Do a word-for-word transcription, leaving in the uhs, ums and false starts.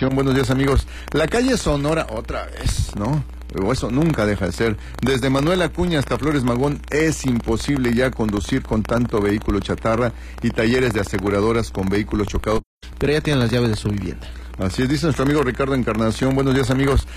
Encarnación, buenos días amigos. La calle Sonora, otra vez, ¿no? O eso nunca deja de ser. Desde Manuel Acuña hasta Flores Magón es imposible ya conducir con tanto vehículo chatarra y talleres de aseguradoras con vehículos chocados. Pero ya tienen las llaves de su vivienda. Así es, dice nuestro amigo Ricardo Encarnación. Buenos días amigos.